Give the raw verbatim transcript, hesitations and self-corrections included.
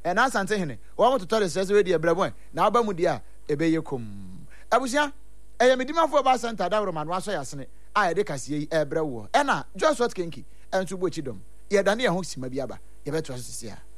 and na asante hene wo to tell stress we dey brabo na aba mu dia ebe ye kom abusia eye medimafo ba center da woro manu aso yasene a ye de kase yi ebre wo e na Joshua Kenki entu bochi dom ye dane ye ho sima bi aba ye beto asese ya